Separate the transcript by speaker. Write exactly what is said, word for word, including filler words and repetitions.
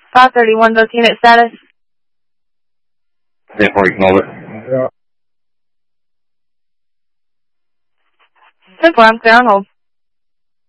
Speaker 1: five thirty-one book unit status.
Speaker 2: ten four, you can hold it.
Speaker 3: Yeah.
Speaker 1: ten four, I'm clear on hold.